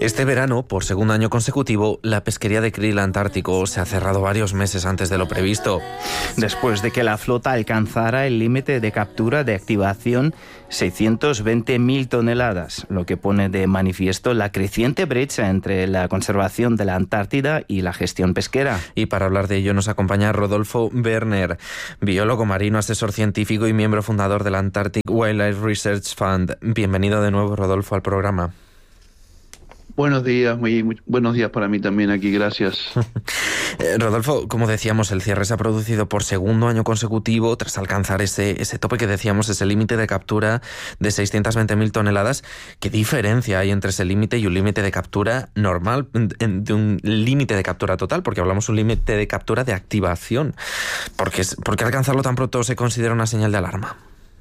Este verano, por segundo año consecutivo, la pesquería de krill antártico se ha cerrado varios meses antes de lo previsto. Después de que la flota alcanzara el límite de captura de activación 620.000 toneladas, lo que pone de manifiesto la creciente brecha entre la conservación de la Antártida y la gestión pesquera. Y para hablar de ello nos acompaña Rodolfo Werner, biólogo marino, asesor científico y miembro fundador del Antarctic Wildlife Research Fund. Bienvenido de nuevo, Rodolfo, al programa. Buenos días, muy buenos días para mí también aquí, gracias. Rodolfo, como decíamos, el cierre se ha producido por segundo año consecutivo tras alcanzar ese tope que decíamos, ese límite de captura de 620.000 toneladas. ¿Qué diferencia hay entre ese límite y un límite de captura normal, de un límite de captura total? Porque hablamos de un límite de captura de activación. ¿Por qué alcanzarlo tan pronto se considera una señal de alarma?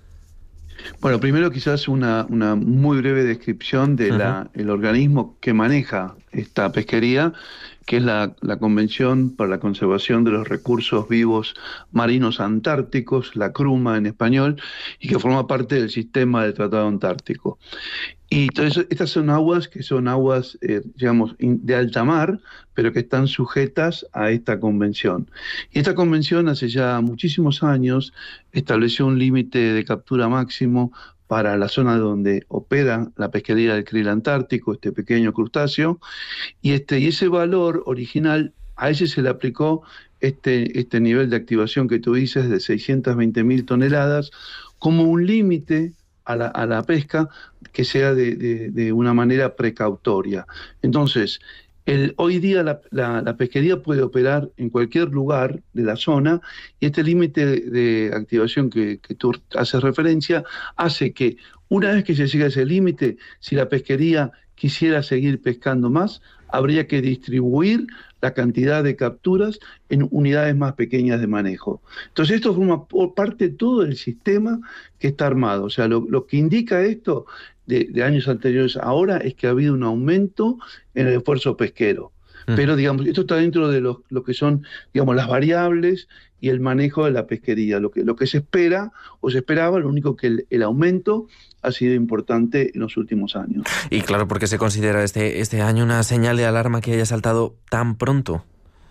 Bueno, primero quizás una muy breve descripción de el organismo que maneja esta pesquería, que es la Convención para la Conservación de los Recursos Vivos Marinos Antárticos, la CRUMA en español, y que forma parte del sistema del Tratado Antártico. Y entonces estas son aguas que son aguas, digamos, de alta mar, pero que están sujetas a esta convención. Y esta convención hace ya muchísimos años estableció un límite de captura máximo para la zona donde opera la pesquería del krill antártico, este pequeño crustáceo, y ese valor original, a ese se le aplicó este nivel de activación que tú dices de 620.000 toneladas como un límite a la pesca que sea de una manera precautoria. Entonces, hoy día la pesquería puede operar en cualquier lugar de la zona y este límite de activación que tú haces referencia hace que una vez que se llega a ese límite, si la pesquería quisiera seguir pescando más, habría que distribuir la cantidad de capturas en unidades más pequeñas de manejo. Entonces esto forma parte de todo el sistema que está armado. O sea, lo que indica esto de años anteriores ahora es que ha habido un aumento en el esfuerzo pesquero. Pero, digamos, esto está dentro de lo que son, digamos, las variables y el manejo de la pesquería. Lo que se espera o se esperaba, lo único que el aumento ha sido importante en los últimos años. Y claro, ¿por qué se considera este año una señal de alarma que haya saltado tan pronto?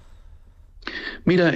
Mira,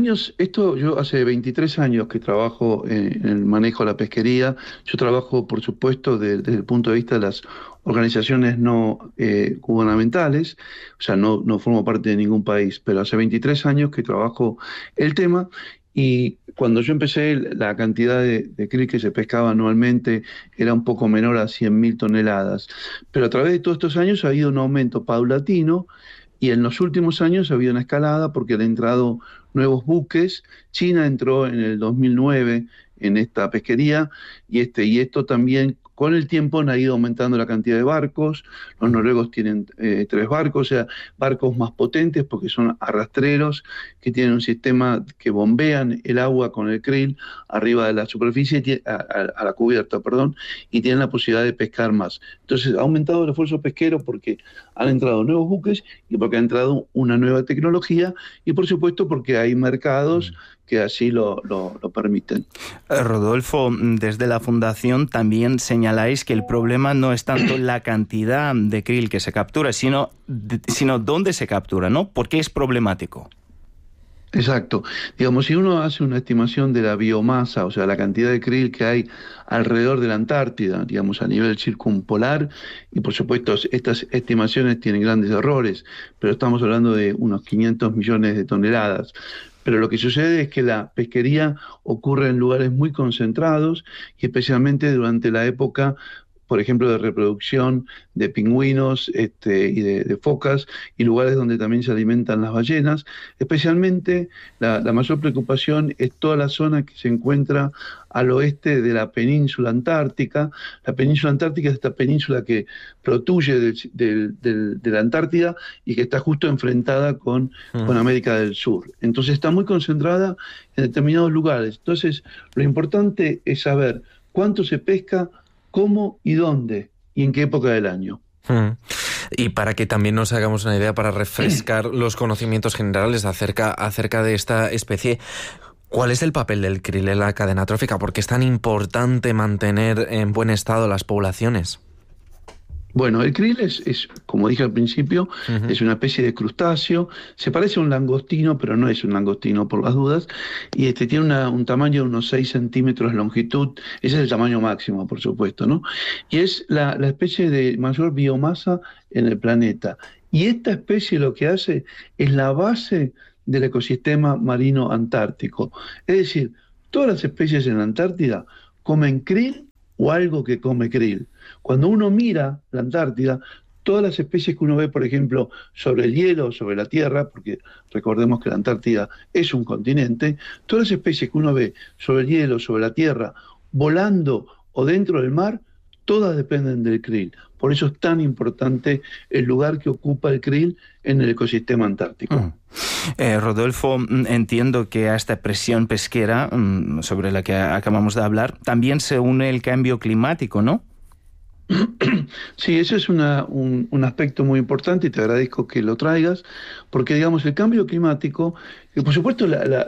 yo hace 23 años que trabajo en el manejo de la pesquería. Yo trabajo, por supuesto, desde el punto de vista de las organizaciones no gubernamentales, o sea, no formo parte de ningún país, pero hace 23 años que trabajo el tema. Y cuando yo empecé, la cantidad de krill que se pescaba anualmente era un poco menor a 100.000 toneladas. Pero a través de todos estos años ha habido un aumento paulatino y en los últimos años ha habido una escalada porque han entrado nuevos buques. China entró en el 2009 en esta pesquería y esto también con el tiempo han ido aumentando la cantidad de barcos. Los noruegos tienen 3 barcos, o sea, barcos más potentes porque son arrastreros que tienen un sistema que bombean el agua con el krill arriba de la superficie, a la cubierta, y tienen la posibilidad de pescar más. Entonces ha aumentado el esfuerzo pesquero porque han entrado nuevos buques y porque ha entrado una nueva tecnología y por supuesto porque hay mercados que así lo permiten. Rodolfo, desde la Fundación también señaláis que el problema no es tanto la cantidad de krill que se captura, sino dónde se captura, ¿no? ¿Por qué es problemático? Exacto. Digamos, si uno hace una estimación de la biomasa, o sea, la cantidad de krill que hay alrededor de la Antártida, digamos, a nivel circumpolar, y por supuesto estas estimaciones tienen grandes errores, pero estamos hablando de unos 500 millones de toneladas. Pero lo que sucede es que la pesquería ocurre en lugares muy concentrados y especialmente durante la época, por ejemplo, de reproducción de pingüinos y de focas y lugares donde también se alimentan las ballenas. Especialmente la mayor preocupación es toda la zona que se encuentra al oeste de la península antártica. La península antártica es esta península que protruye de la Antártida y que está justo enfrentada con América del Sur. Entonces está muy concentrada en determinados lugares. Entonces lo importante es saber cuánto se pesca, cómo y dónde y en qué época del año. Y para que también nos hagamos una idea, para refrescar los conocimientos generales acerca de esta especie, ¿cuál es el papel del krill en la cadena trófica? ¿Por qué es tan importante mantener en buen estado las poblaciones? Bueno, el krill es, como dije al principio, es una especie de crustáceo, se parece a un langostino, pero no es un langostino por las dudas, y tiene un tamaño de unos 6 centímetros de longitud, ese es el tamaño máximo, por supuesto, ¿no? Y es la especie de mayor biomasa en el planeta. Y esta especie lo que hace es la base del ecosistema marino antártico. Es decir, todas las especies en la Antártida comen krill o algo que come krill. Cuando uno mira la Antártida, todas las especies que uno ve, por ejemplo, sobre el hielo, sobre la Tierra, porque recordemos que la Antártida es un continente, todas las especies que uno ve sobre el hielo, sobre la Tierra, volando o dentro del mar, todas dependen del krill. Por eso es tan importante el lugar que ocupa el krill en el ecosistema antártico. Rodolfo, entiendo que a esta presión pesquera sobre la que acabamos de hablar también se une el cambio climático, ¿no? Sí, ese es un aspecto muy importante y te agradezco que lo traigas, porque digamos el cambio climático, por supuesto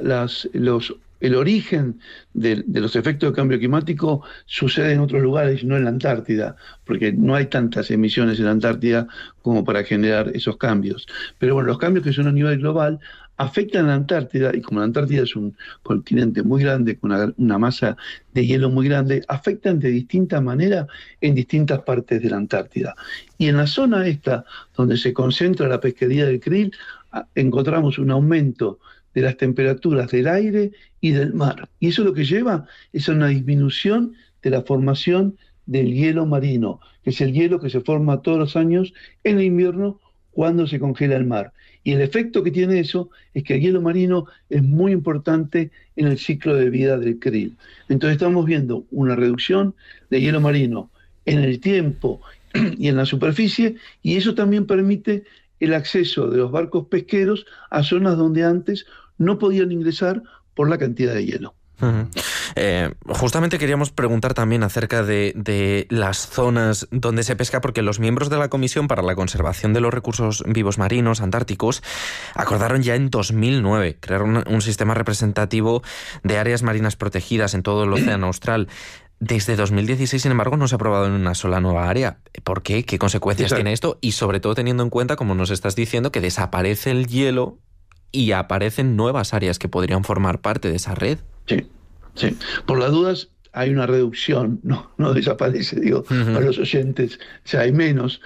el origen de los efectos del cambio climático sucede en otros lugares, no en la Antártida, porque no hay tantas emisiones en la Antártida como para generar esos cambios. Pero bueno, los cambios que son a nivel global afectan a la Antártida, y como la Antártida es un continente muy grande, con una masa de hielo muy grande, afectan de distinta manera en distintas partes de la Antártida. Y en la zona esta, donde se concentra la pesquería del krill, encontramos un aumento de las temperaturas del aire y del mar. Y eso lo que lleva es a una disminución de la formación del hielo marino, que es el hielo que se forma todos los años en el invierno cuando se congela el mar. Y el efecto que tiene eso es que el hielo marino es muy importante en el ciclo de vida del krill. Entonces estamos viendo una reducción de hielo marino en el tiempo y en la superficie, y eso también permite el acceso de los barcos pesqueros a zonas donde antes no podían ingresar por la cantidad de hielo. Justamente queríamos preguntar también acerca de las zonas donde se pesca, porque los miembros de la Comisión para la Conservación de los Recursos Vivos Marinos Antárticos acordaron ya en 2009 crear un sistema representativo de áreas marinas protegidas en todo el océano austral. Desde 2016, sin embargo, no se ha aprobado en una sola nueva área. ¿Por qué? ¿Qué consecuencias tiene esto? Y sobre todo teniendo en cuenta, como nos estás diciendo, que desaparece el hielo y aparecen nuevas áreas que podrían formar parte de esa red. Sí. Por las dudas hay una reducción, no desaparece, digo, para los oyentes, o sea, hay menos.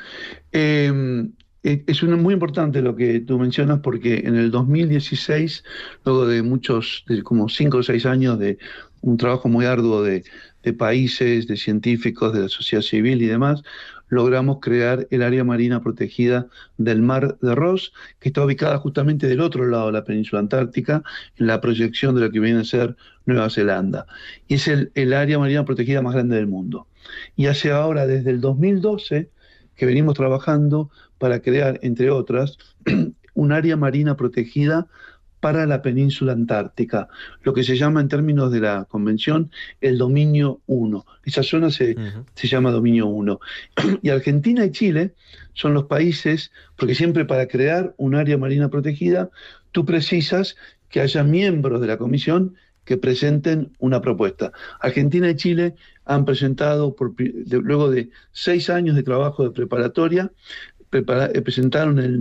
Es muy importante lo que tú mencionas, porque en el 2016, luego de como 5 o 6 años de un trabajo muy arduo de países, de científicos, de la sociedad civil y demás, logramos crear el área marina protegida del Mar de Ross, que está ubicada justamente del otro lado de la península antártica, en la proyección de lo que viene a ser Nueva Zelanda. Y es el área marina protegida más grande del mundo. Y hace ahora, desde el 2012, que venimos trabajando para crear, entre otras, un área marina protegida para la península antártica, lo que se llama en términos de la convención el dominio 1. Esa zona se llama dominio 1. Y Argentina y Chile son los países, porque siempre para crear un área marina protegida, tú precisas que haya miembros de la comisión que presenten una propuesta. Argentina y Chile han presentado, luego de 6 años de trabajo de preparatoria, presentaron en el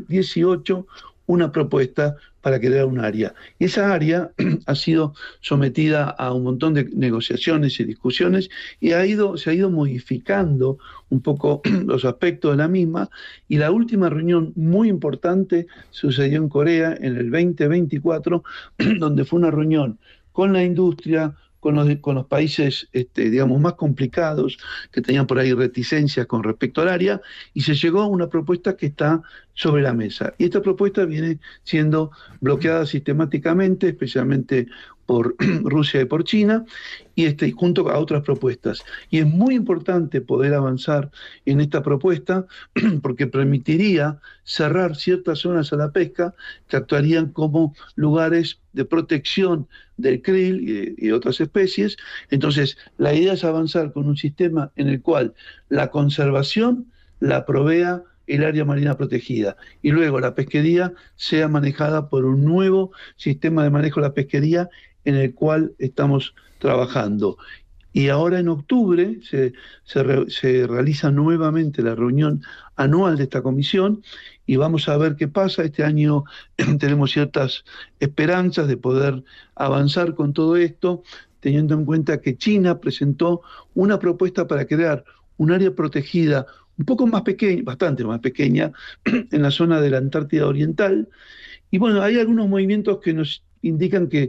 2018 una propuesta para crear un área. Y esa área ha sido sometida a un montón de negociaciones y discusiones y se ha ido modificando un poco los aspectos de la misma, y la última reunión muy importante sucedió en Corea en el 2024, donde fue una reunión con la industria, con los países digamos, más complicados, que tenían por ahí reticencias con respecto al área, y se llegó a una propuesta que está sobre la mesa. Y esta propuesta viene siendo bloqueada sistemáticamente, especialmente por Rusia y por China, y junto a otras propuestas. Y es muy importante poder avanzar en esta propuesta porque permitiría cerrar ciertas zonas a la pesca que actuarían como lugares de protección del krill y otras especies. Entonces, la idea es avanzar con un sistema en el cual la conservación la provea el área marina protegida, y luego la pesquería sea manejada por un nuevo sistema de manejo de la pesquería en el cual estamos trabajando. Y ahora en octubre se realiza nuevamente la reunión anual de esta comisión y vamos a ver qué pasa. Este año tenemos ciertas esperanzas de poder avanzar con todo esto, teniendo en cuenta que China presentó una propuesta para crear un área protegida un poco más pequeña, bastante más pequeña, en la zona de la Antártida Oriental. Y bueno, hay algunos movimientos que nos indican que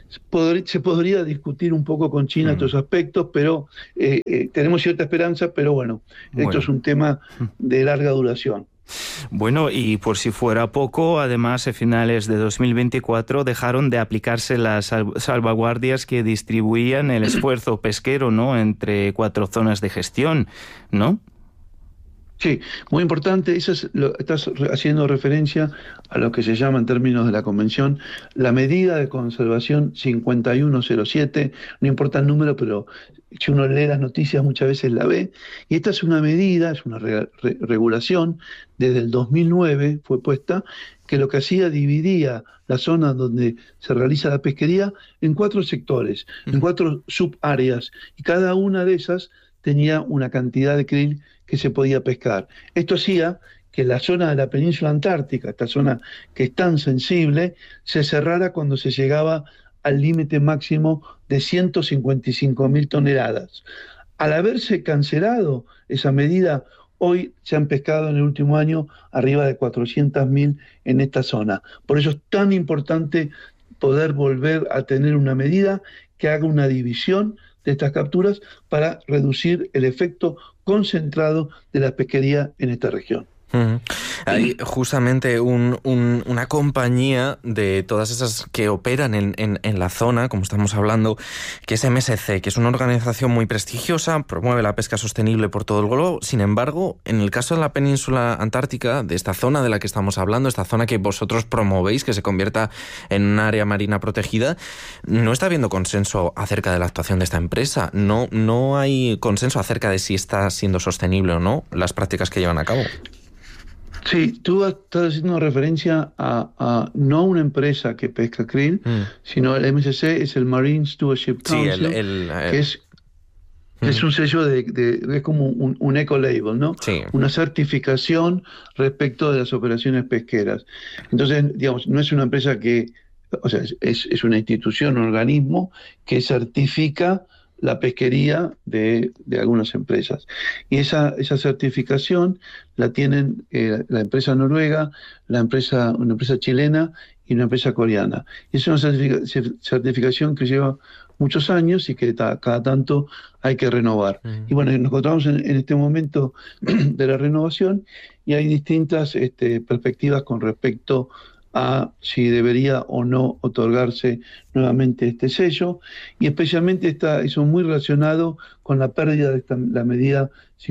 se podría discutir un poco con China estos aspectos, pero tenemos cierta esperanza, pero bueno, esto es un tema de larga duración. Bueno, y por si fuera poco, además, a finales de 2024 dejaron de aplicarse las salvaguardias que distribuían el esfuerzo pesquero, ¿no?, entre 4 zonas de gestión, ¿no? Sí, muy importante. Estás haciendo referencia a lo que se llama en términos de la Convención la medida de conservación 5107, no importa el número, pero si uno lee las noticias muchas veces la ve, y esta es una medida, es una regulación, desde el 2009 fue puesta, que lo que hacía dividía la zona donde se realiza la pesquería en 4 sectores, en 4 subáreas, y cada una de esas tenía una cantidad de krill que se podía pescar. Esto hacía que la zona de la península antártica, esta zona que es tan sensible, se cerrara cuando se llegaba al límite máximo de 155.000 toneladas. Al haberse cancelado esa medida, hoy se han pescado en el último año arriba de 400.000 en esta zona. Por eso es tan importante poder volver a tener una medida que haga una división de estas capturas para reducir el efecto concentrado de la pesquería en esta región. Hay justamente una compañía de todas esas que operan en la zona, como estamos hablando, que es MSC, que es una organización muy prestigiosa, promueve la pesca sostenible por todo el globo. Sin embargo, en el caso de la península antártica, de esta zona de la que estamos hablando, esta zona que vosotros promovéis, que se convierta en un área marina protegida, no está habiendo consenso acerca de la actuación de esta empresa. No hay consenso acerca de si está siendo sostenible o no las prácticas que llevan a cabo. Sí, tú estás haciendo referencia a no a una empresa que pesca krill, sino el MSC es el Marine Stewardship Council, que es un sello es como un eco-label, ¿no? Sí. Una certificación respecto de las operaciones pesqueras. Entonces, digamos, no es una empresa que, o sea, es una institución, un organismo que certifica la pesquería de algunas empresas. Y esa certificación la tienen la empresa noruega, una empresa chilena y una empresa coreana. Y es una certificación que lleva muchos años y que cada tanto hay que renovar. Y bueno, nos encontramos en este momento de la renovación y hay distintas perspectivas con respecto a si debería o no otorgarse nuevamente este sello, y especialmente eso muy relacionado con la pérdida de la medida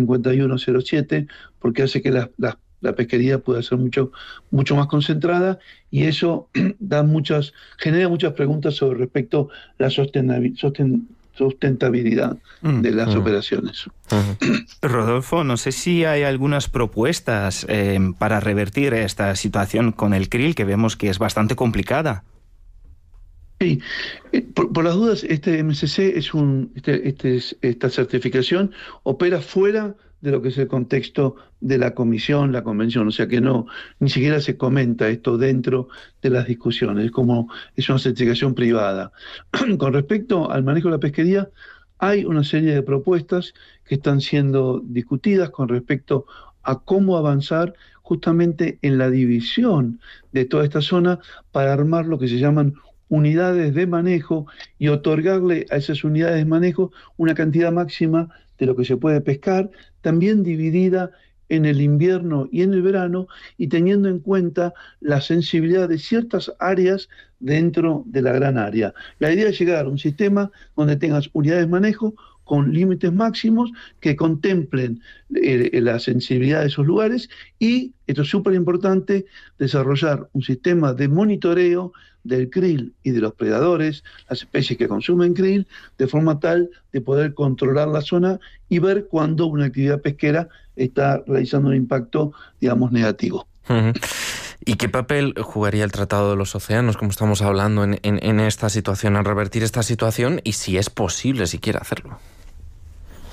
5107, porque hace que la pesquería pueda ser mucho más concentrada, y eso genera muchas preguntas sobre respecto a la sustentabilidad de las operaciones. Rodolfo, no sé si hay algunas propuestas para revertir esta situación con el krill, que vemos que es bastante complicada. Sí, por las dudas, este MSC esta certificación opera fuera de lo que es el contexto de la comisión, la convención, o sea que ni siquiera se comenta esto dentro de las discusiones, es una certificación privada. Con respecto al manejo de la pesquería, hay una serie de propuestas que están siendo discutidas con respecto a cómo avanzar justamente en la división de toda esta zona para armar lo que se llaman unidades de manejo y otorgarle a esas unidades de manejo una cantidad máxima de lo que se puede pescar, también dividida en el invierno y en el verano, y teniendo en cuenta la sensibilidad de ciertas áreas dentro de la gran área. La idea es llegar a un sistema donde tengas unidades de manejo con límites máximos que contemplen la sensibilidad de esos lugares, y, esto es súper importante, desarrollar un sistema de monitoreo del krill y de los predadores, las especies que consumen krill, de forma tal de poder controlar la zona y ver cuando una actividad pesquera está realizando un impacto, digamos, negativo. ¿Y qué papel jugaría el Tratado de los Océanos, como estamos hablando, en esta situación, en revertir esta situación, y si es posible siquiera hacerlo?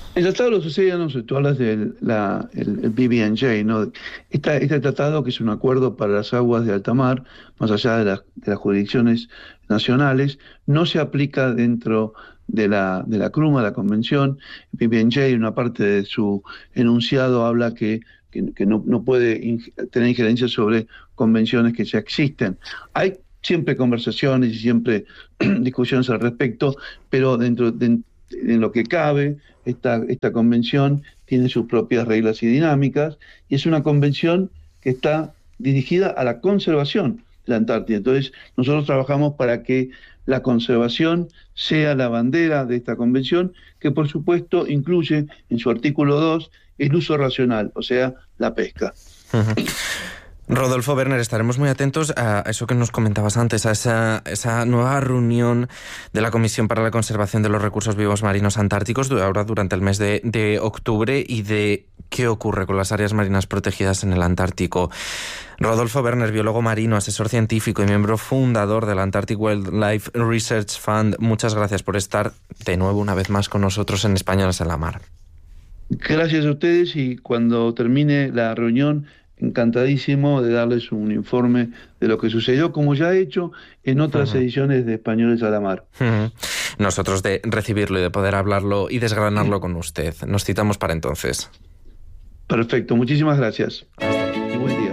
El Tratado de los Océanos, tú hablas del el BBNJ, ¿no? Este tratado, que es un acuerdo para las aguas de alta mar, más allá de las jurisdicciones nacionales, no se aplica dentro de la CRUMA, la Convención. El BBNJ, una parte de su enunciado, habla que no puede tener injerencia sobre convenciones que ya existen. Hay siempre conversaciones y siempre discusiones al respecto, pero en lo que cabe, esta convención tiene sus propias reglas y dinámicas, y es una convención que está dirigida a la conservación de la Antártida. Entonces, nosotros trabajamos para que la conservación sea la bandera de esta convención, que por supuesto incluye en su artículo 2 el uso racional, o sea, la pesca. Uh-huh. Rodolfo Werner, estaremos muy atentos a eso que nos comentabas antes, a esa nueva reunión de la Comisión para la Conservación de los Recursos Vivos Marinos Antárticos, ahora durante el mes de octubre, y de qué ocurre con las áreas marinas protegidas en el Antártico. Rodolfo Werner, biólogo marino, asesor científico y miembro fundador del Antarctic Wildlife Research Fund, muchas gracias por estar de nuevo una vez más con nosotros en Españoles en la Mar. Gracias a ustedes, y cuando termine la reunión, encantadísimo de darles un informe de lo que sucedió, como ya he hecho en otras ediciones de Españoles a la Mar. Nosotros de recibirlo y de poder hablarlo y desgranarlo con usted. Nos citamos para entonces. Perfecto, muchísimas gracias. Y buen día.